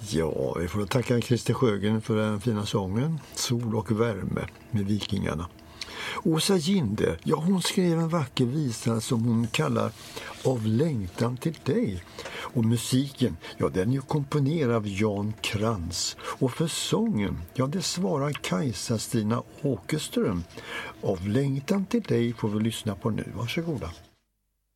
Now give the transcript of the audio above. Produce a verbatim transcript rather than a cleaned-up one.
Ja, vi får tacka Christer Sjögren för den fina sången Sol och värme med Vikingarna. Åsa Ginde, ja hon skrev en vacker visa som hon kallar Av längtan till dig. Och musiken, ja den är ju komponerad av Jan Krantz. Och för sången, ja det svarar Kajsa Stina Åkerström. Av längtan till dig får vi lyssna på nu, varsågoda.